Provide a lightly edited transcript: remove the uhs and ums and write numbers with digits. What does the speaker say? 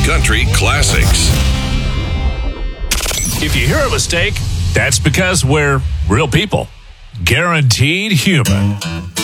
country classics. If you hear a mistake, that's because we're real people. Guaranteed human.